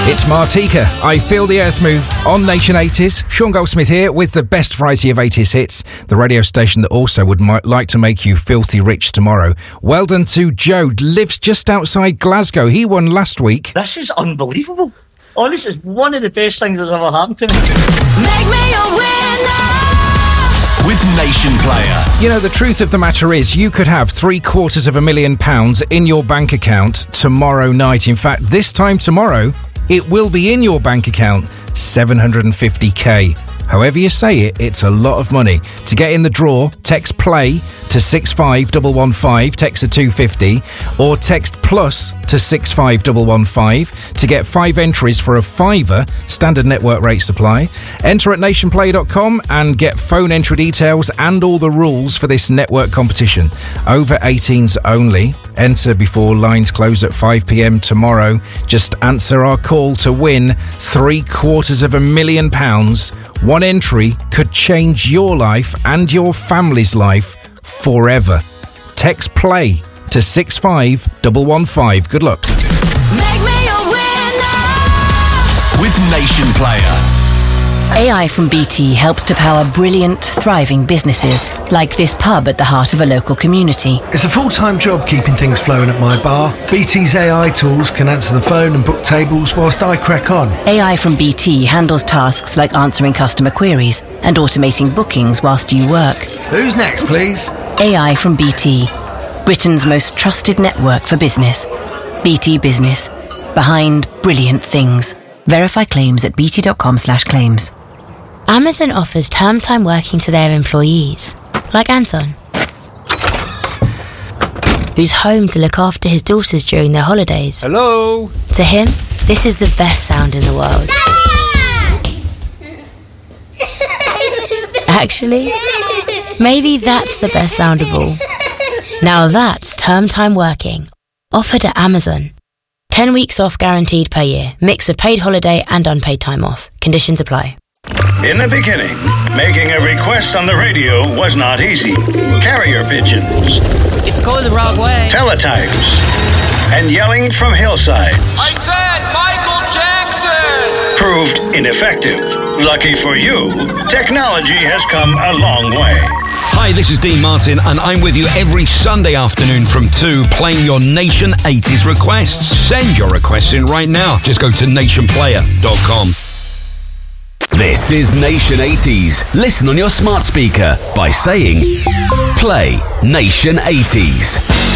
It's Martika. I Feel the Earth Move on Nation 80s. Sean Goldsmith here with the best variety of 80s hits. The radio station that also would like to make you filthy rich tomorrow. Well done to Joe. Lives just outside Glasgow. He won last week. This is unbelievable. Oh, this is one of the best things that's ever happened to me. Make me a winner with Nation Player. You know, the truth of the matter is you could have £750,000 in your bank account tomorrow night. In fact, this time tomorrow, it will be in your bank account, 750k. However you say it, it's a lot of money. To get in the draw, text PLAY to 65115, text to 250, or text PLUS to 65115 to get 5 entries for a £5, standard network rate supply. Enter at nationplay.com and get phone entry details and all the rules for this network competition. Over 18s only. Enter before lines close at 5 p.m. tomorrow. Just answer our call to win £750,000. One entry could change your life and your family's life forever. Text PLAY to 65115. Good luck. Make me a winner with Nation Player. AI from BT helps to power brilliant, thriving businesses, like this pub at the heart of a local community. It's a full-time job keeping things flowing at my bar. BT's AI tools can answer the phone and book tables whilst I crack on. AI from BT handles tasks like answering customer queries and automating bookings whilst you work. Who's next, please? AI from BT, Britain's most trusted network for business. BT Business, behind brilliant things. Verify claims at bt.com/claims. Amazon offers term time working to their employees, like Anton, who's home to look after his daughters during their holidays. Hello! To him, this is the best sound in the world. Actually, maybe that's the best sound of all. Now that's term time working, offered at Amazon. 10 weeks off guaranteed per year. Mix of paid holiday and unpaid time off. Conditions apply. In the beginning, making a request on the radio was not easy. Carrier pigeons. It's going the wrong way. Teletypes. And yelling from hillside. I said Michael Jackson! Proved ineffective. Lucky for you, technology has come a long way. Hi, this is Dean Martin, and I'm with you every Sunday afternoon from 2, playing your Nation 80s requests. Send your requests in right now. Just go to nationplayer.com. This is Nation 80s. Listen on your smart speaker by saying, Play Nation 80s.